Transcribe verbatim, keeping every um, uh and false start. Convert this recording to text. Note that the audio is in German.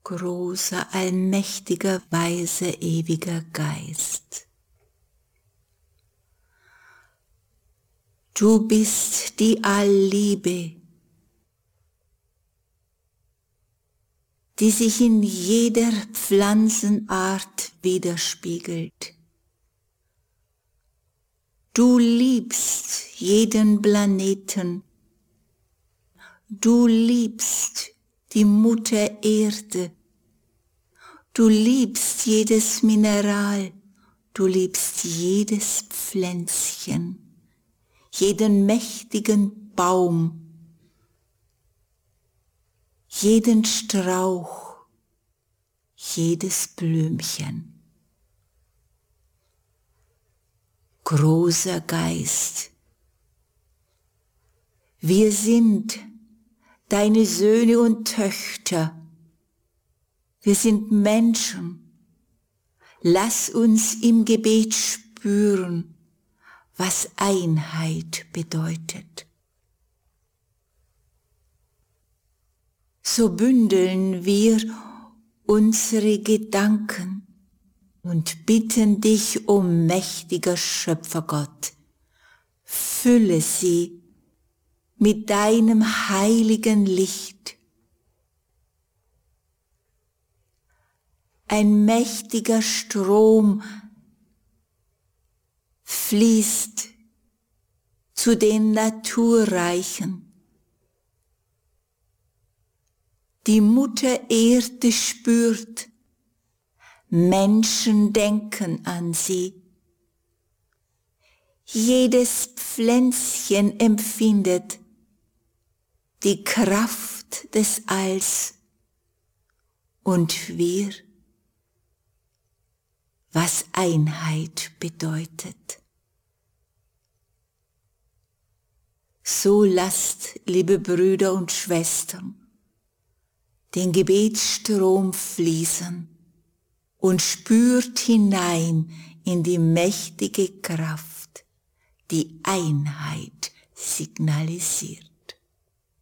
großer, allmächtiger, weiser, ewiger Geist. Du bist die Allliebe, die sich in jeder Pflanzenart widerspiegelt. Du liebst jeden Planeten, du liebst die Mutter Erde, du liebst jedes Mineral, du liebst jedes Pflänzchen, jeden mächtigen Baum, jeden Strauch, jedes Blümchen. Großer Geist, wir sind deine Söhne und Töchter, wir sind Menschen. Lass uns im Gebet spüren, was Einheit bedeutet. So bündeln wir unsere Gedanken und bitten dich, o mächtiger Schöpfergott, fülle sie mit deinem heiligen Licht. Ein mächtiger Strom fließt zu den Naturreichen. Die Mutter Erde spürt, Menschen denken an sie. Jedes Pflänzchen empfindet die Kraft des Alls und wir, was Einheit bedeutet. So lasst, liebe Brüder und Schwestern, den Gebetsstrom fließen und spürt hinein in die mächtige Kraft, die Einheit signalisiert.